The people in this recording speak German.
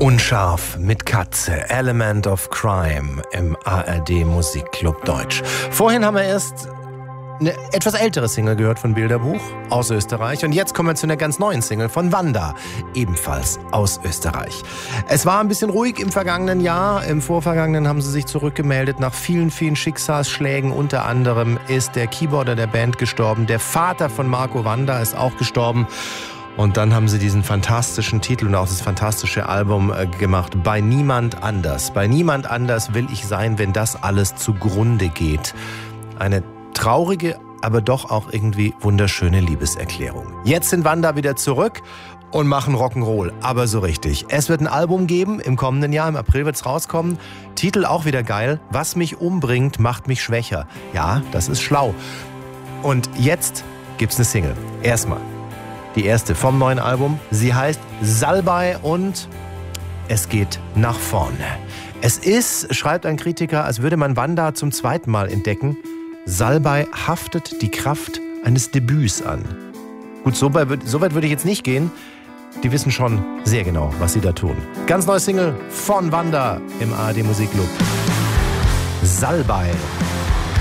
Unscharf mit Katze, Element of Crime im ARD Musikclub Deutsch. Vorhin haben wir erst eine etwas ältere Single gehört von Bilderbuch aus Österreich. Und jetzt kommen wir zu einer ganz neuen Single von Wanda, ebenfalls aus Österreich. Es war ein bisschen ruhig im vergangenen Jahr. Im vorvergangenen haben sie sich zurückgemeldet nach vielen, vielen Schicksalsschlägen. Unter anderem ist der Keyboarder der Band gestorben. Der Vater von Marco Wanda ist auch gestorben. Und dann haben sie diesen fantastischen Titel und auch das fantastische Album gemacht. Bei niemand anders. Bei niemand anders will ich sein, wenn das alles zugrunde geht. Eine traurige, aber doch auch irgendwie wunderschöne Liebeserklärung. Jetzt sind Wanda wieder zurück und machen Rock'n'Roll, aber so richtig. Es wird ein Album geben im kommenden Jahr, im April wird's rauskommen. Titel auch wieder geil. Was mich umbringt, macht mich schwächer. Ja, das ist schlau. Und jetzt gibt's eine Single. Erstmal die erste vom neuen Album. Sie heißt Salbei und es geht nach vorne. Es ist, schreibt ein Kritiker, als würde man Wanda zum zweiten Mal entdecken. Salbei haftet die Kraft eines Debüts an. Gut, so weit würde ich jetzt nicht gehen. Die wissen schon sehr genau, was sie da tun. Ganz neue Single von Wanda im ARD Musikclub. Salbei.